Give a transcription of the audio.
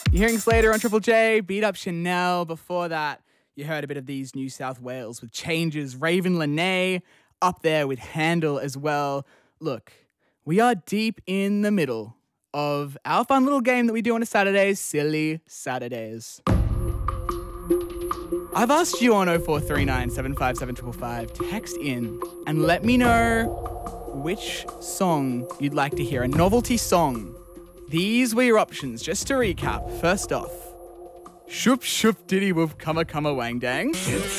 You're hearing Slater on Triple J, beat up Chanel. Before that, you heard a bit of these New South Wales with Changes. Raven Lene up there with Handle as well. Look, we are deep in the middle of our fun little game that we do on a Saturday, Silly Saturdays. I've asked you on 0439 757 555, text in and let me know which song you'd like to hear, a novelty song. These were your options. Just to recap, first off, Shoop Shoop Diddy Whoop Cumma Cumma Wang Dang.